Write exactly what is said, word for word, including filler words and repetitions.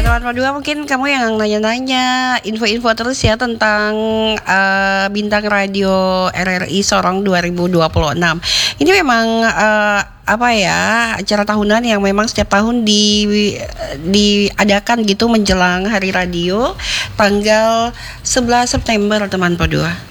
teman Padua, mungkin kamu yang nanya-nanya info-info terus ya tentang uh, bintang radio R R I Sorong dua ribu dua puluh enam. Ini memang uh, apa ya, acara tahunan yang memang setiap tahun di diadakan gitu menjelang Hari Radio tanggal sebelas September teman Padua.